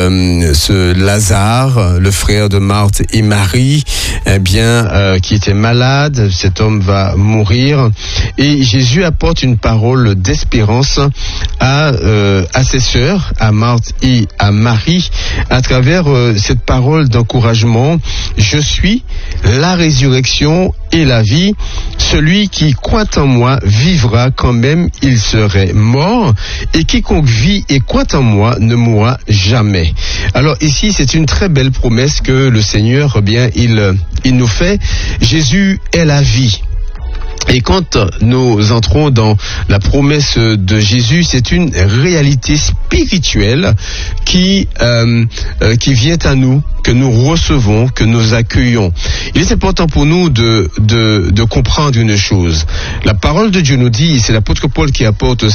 ce Lazare, le frère de Marthe et Marie, qui était malade. Cet homme va mourir. Et Jésus apporte une parole d'espérance à ses sœurs, à Marthe et à Marie, à travers cette parole d'encouragement. Je suis la résurrection et la vie. Celui qui croit en moi vivra quand même il serait mort, et quiconque vit et croit en moi ne mourra jamais. Alors ici, c'est une très belle promesse que le Seigneur, il nous fait. Jésus est la vie. Et quand nous entrons dans la promesse de Jésus, c'est une réalité spirituelle qui vient à nous, que nous recevons, que nous accueillons. Il est important pour nous de comprendre une chose. La parole de Dieu nous dit, c'est l'apôtre Paul qui apporte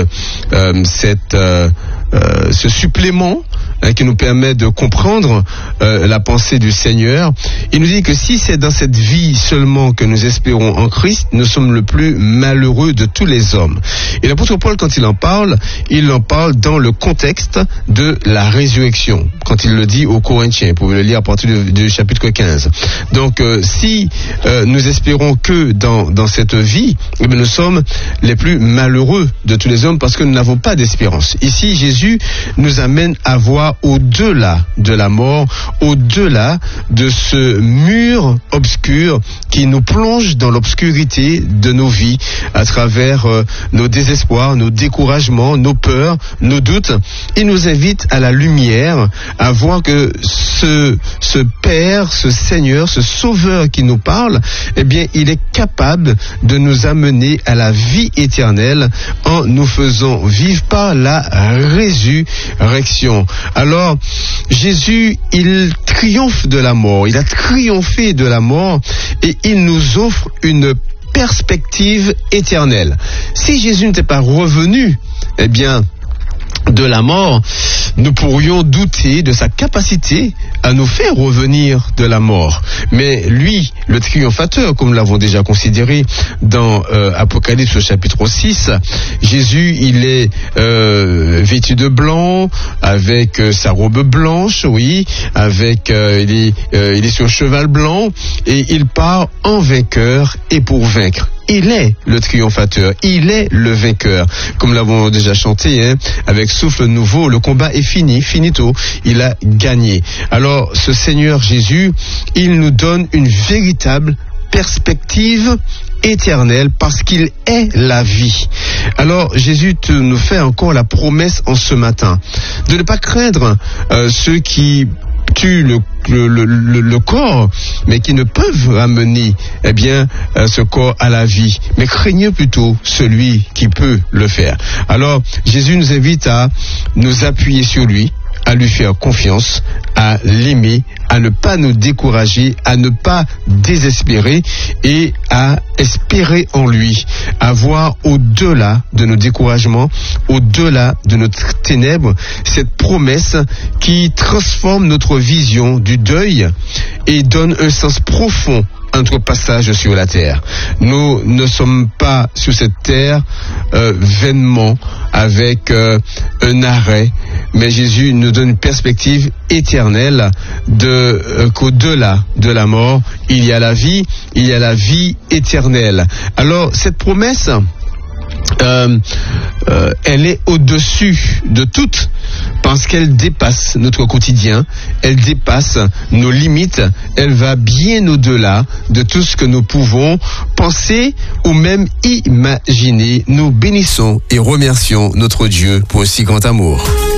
ce supplément qui nous permet de comprendre la pensée du Seigneur. Il nous dit que si c'est dans cette vie seulement que nous espérons en Christ, nous sommes le plus malheureux de tous les hommes. Et l'apôtre Paul, quand il en parle dans le contexte de la résurrection, quand il le dit aux Corinthiens. Vous pouvez le lire à partir du chapitre 15. Donc, si nous espérons que dans cette vie, nous sommes les plus malheureux de tous les hommes parce que nous n'avons pas d'espérance. Ici, Jésus nous amène à voir au-delà de la mort, au-delà de ce mur obscur qui nous plonge dans l'obscurité de nos vies à travers nos désespoirs, nos découragements, nos peurs, nos doutes. Il nous invite à la lumière, à voir que ce Père, ce Seigneur, ce Sauveur qui nous parle, il est capable de nous amener à la vie éternelle en nous faisant vivre par la résurrection. Alors, Jésus, il triomphe de la mort, il a triomphé de la mort et il nous offre une perspective éternelle. Si Jésus n'était pas revenu, de la mort, nous pourrions douter de sa capacité à nous faire revenir de la mort. Mais lui, le triomphateur, comme nous l'avons déjà considéré dans Apocalypse au chapitre 6, Jésus, il est vêtu de blanc, avec sa robe blanche, il est sur un cheval blanc, et il part en vainqueur et pour vaincre. Il est le triomphateur, il est le vainqueur. Comme l'avons déjà chanté, avec souffle nouveau, le combat est fini, finito, il a gagné. Alors, ce Seigneur Jésus, il nous donne une véritable perspective éternelle parce qu'il est la vie. Alors, Jésus nous fait encore la promesse en ce matin de ne pas craindre ceux qui tuent le corps, mais qui ne peuvent amener ce corps à la vie. Mais craignez plutôt celui qui peut le faire. Alors, Jésus nous invite à nous appuyer sur lui, à lui faire confiance, à l'aimer, à ne pas nous décourager, à ne pas désespérer et à espérer en lui, à voir au-delà de nos découragements, au-delà de notre ténèbres, cette promesse qui transforme notre vision du deuil et donne un sens profond à notre passage sur la terre. Nous ne sommes pas sur cette terre vainement avec un arrêt, mais Jésus nous donne une perspective éternelle qu'au-delà de la mort, il y a la vie éternelle. Alors, cette promesse, elle est au-dessus de toutes parce qu'elle dépasse notre quotidien, elle dépasse nos limites, elle va bien au-delà de tout ce que nous pouvons penser ou même imaginer. Nous bénissons et remercions notre Dieu pour un si grand amour.